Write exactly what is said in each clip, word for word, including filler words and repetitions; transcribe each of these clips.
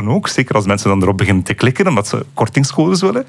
ook. Zeker als mensen dan erop beginnen te klikken omdat ze kortingscodes willen.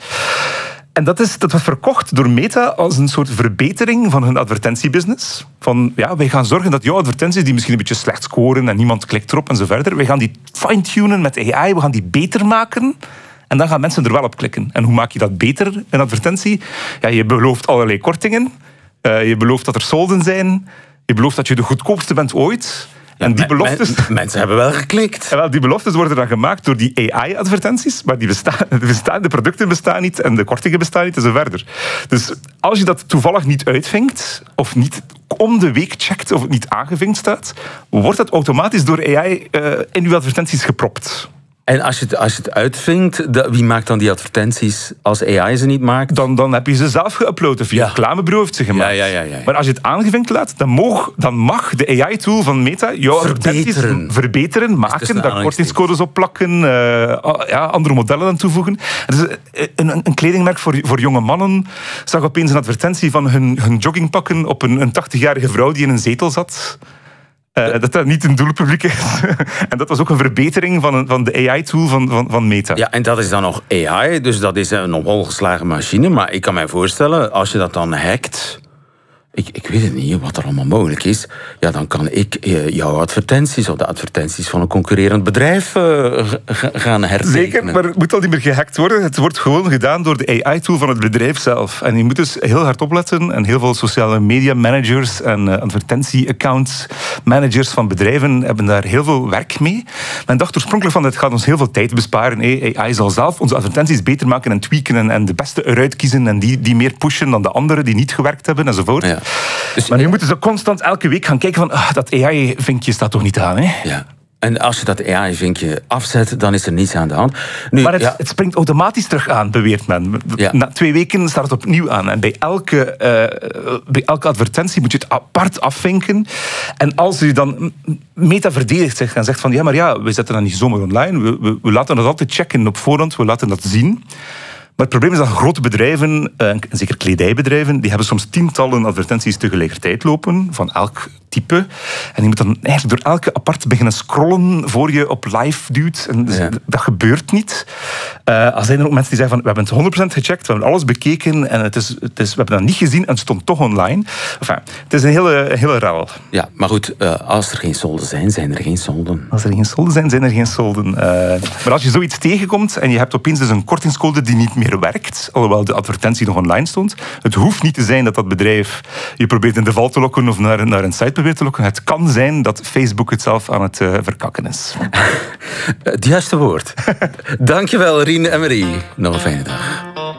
En dat, is, dat was verkocht door Meta als een soort verbetering van hun advertentiebusiness. Van, ja, wij gaan zorgen dat jouw advertenties, die misschien een beetje slecht scoren en niemand klikt erop en zo verder, wij gaan die fine-tunen met A I, we gaan die beter maken. En dan gaan mensen er wel op klikken. En hoe maak je dat beter, een advertentie? Ja, je belooft allerlei kortingen. Uh, je belooft dat er solden zijn. Je belooft dat je de goedkoopste bent ooit. Ja, en die beloftes... Men, mensen hebben wel geklikt. En wel, die beloftes worden dan gemaakt door die A I-advertenties, maar die bestaan, de, bestaan, de producten bestaan niet en de kortingen bestaan niet en zo verder. Dus als je dat toevallig niet uitvinkt, of niet om de week checkt of het niet aangevinkt staat, wordt dat automatisch door A I uh, in uw advertenties gepropt. En als je het, als je het uitvinkt, wie maakt dan die advertenties als A I ze niet maakt? Dan, dan heb je ze zelf geüpload of je ja. reclamebureau heeft ze gemaakt. Ja, ja, ja, ja, ja. Maar als je het aangevinkt laat, dan, moog, dan mag de A I-tool van Meta jouw advertenties verbeteren, verbeteren maken, daar kortingscodes op plakken, uh, ja, andere modellen aan toevoegen. Dus een, een kledingmerk voor, voor jonge mannen zag opeens een advertentie van hun, hun joggingpakken op een, een tachtigjarige vrouw die in een zetel zat. Uh, dat dat niet een doelpubliek is. En dat was ook een verbetering van, een, van de A I-tool van, van, van Meta. Ja, en dat is dan nog A I, dus dat is een op hol geslagen machine. Maar ik kan mij voorstellen, als je dat dan hackt... Ik, ik weet het niet, wat er allemaal mogelijk is. Ja, dan kan ik uh, jouw advertenties of de advertenties van een concurrerend bedrijf uh, g- gaan hertekenen. Zeker, maar het moet al niet meer gehackt worden. Het wordt gewoon gedaan door de A I-tool van het bedrijf zelf. En je moet dus heel hard opletten. En heel veel sociale media managers en uh, advertentie-accounts managers van bedrijven hebben daar heel veel werk mee. Men dacht oorspronkelijk van, het gaat ons heel veel tijd besparen. Hey, A I zal zelf onze advertenties beter maken en tweaken en, en de beste eruit kiezen en die, die meer pushen dan de anderen die niet gewerkt hebben enzovoort. Ja. Dus, maar nu moeten ze constant elke week gaan kijken van ah, dat A I-vinkje staat toch niet aan, hè? Ja. En als je dat A I-vinkje afzet, dan is er niets aan de hand. Nu, maar het, ja. het springt automatisch terug aan, beweert men. Ja. Na twee weken staat het opnieuw aan. En bij elke, uh, bij elke advertentie moet je het apart afvinken. En als u dan Meta verdedigt zich en zegt van ja, maar ja, we zetten dat niet zomaar online. We, we, we laten dat altijd checken op voorhand. We laten dat zien. Maar het probleem is dat grote bedrijven, en zeker kledijbedrijven, die hebben soms tientallen advertenties tegelijkertijd lopen, van elk type. En je moet dan eigenlijk door elke apart beginnen scrollen voor je op live duwt. En dus ja. Dat gebeurt niet. Uh, al zijn er ook mensen die zeggen van, we hebben het honderd procent gecheckt, we hebben alles bekeken en het is, het is, we hebben dat niet gezien en het stond toch online. Enfin, het is een hele, een hele rel. Ja, maar goed, uh, als er geen solden zijn, zijn er geen solden. Als er geen solden zijn, zijn er geen solden. Uh, maar als je zoiets tegenkomt en je hebt opeens dus een kortingscode die niet meer werkt, alhoewel de advertentie nog online stond. Het hoeft niet te zijn dat dat bedrijf je probeert in de val te lokken of naar, naar een site probeert te lokken. Het kan zijn dat Facebook het zelf aan het uh, verkakken is. Het juiste woord. Dankjewel, Rien Emery. Nog een fijne dag.